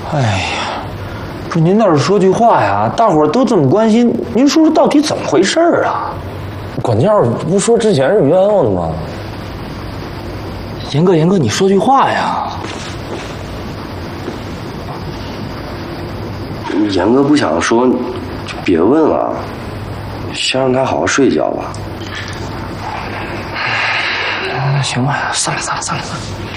哎呀，不是您倒是说句话呀！大伙儿都这么关心，您说说到底怎么回事啊？ 管教不说之前是冤枉的吗？ 严哥，你说句话呀！ 严哥不想说，就别问了，先让他好好睡一觉吧。 行吧，散了。